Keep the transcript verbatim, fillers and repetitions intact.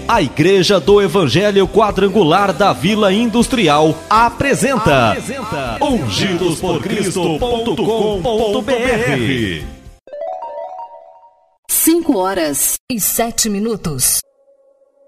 A Igreja do Evangelho Quadrangular da Vila Industrial apresenta, apresenta ungidos por cristo ponto com ponto b r. cinco horas e sete minutos.